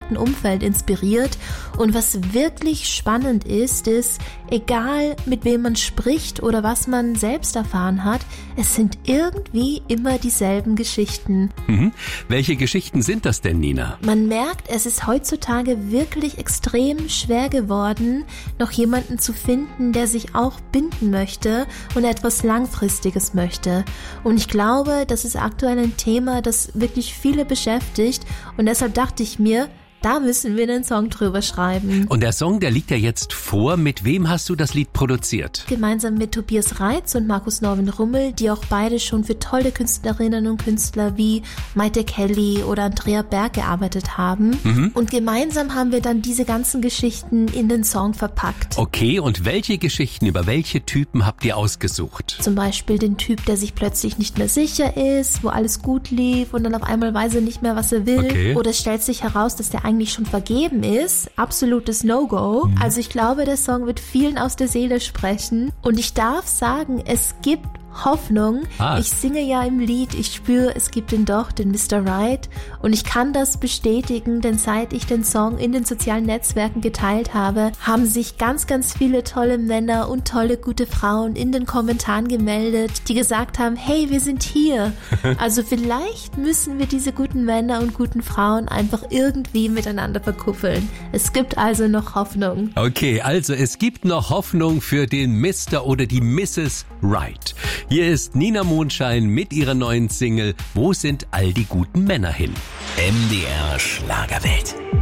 direkten Umfeld inspiriert. Und was wirklich spannend ist, egal mit wem man spricht oder was man selbst erfahren hat, es sind irgendwie immer dieselben Geschichten. Welche Geschichten sind das denn, Nina? Man merkt, es ist heutzutage wirklich extrem schwer geworden, noch jemanden zu finden, der sich auch binden möchte und etwas Langfristiges möchte. Und ich glaube, das ist aktuell ein Thema, das wirklich viele beschäftigt. Und deshalb dachte ich mir, da müssen wir einen Song drüber schreiben. Und der Song, der liegt ja jetzt vor. Mit wem hast du das Lied produziert? Gemeinsam mit Tobias Reitz und Markus Norwin Rummel, die auch beide schon für tolle Künstlerinnen und Künstler wie Maite Kelly oder Andrea Berg gearbeitet haben. Und gemeinsam haben wir dann diese ganzen Geschichten in den Song verpackt. Okay, und welche Geschichten, über welche Typen habt ihr ausgesucht? Zum Beispiel den Typ, der sich plötzlich nicht mehr sicher ist, wo alles gut lief und dann auf einmal weiß er nicht mehr, was er will. Okay. Oder es stellt sich heraus, dass der eigentlich schon vergeben ist. Absolutes No-Go. Also ich glaube, der Song wird vielen aus der Seele sprechen. Und ich darf sagen, es gibt Hoffnung. Ich singe ja im Lied, ich spüre, es gibt den Mr. Right. Und ich kann das bestätigen, denn seit ich den Song in den sozialen Netzwerken geteilt habe, haben sich ganz, ganz viele tolle Männer und tolle, gute Frauen in den Kommentaren gemeldet, die gesagt haben, hey, wir sind hier. Also vielleicht müssen wir diese guten Männer und guten Frauen einfach irgendwie miteinander verkuppeln. Es gibt also noch Hoffnung. Okay, also es gibt noch Hoffnung für den Mr. oder die Mrs. Right. Hier ist Nina Mondschein mit ihrer neuen Single Wo sind all die guten Männer hin? MDR Schlagerwelt.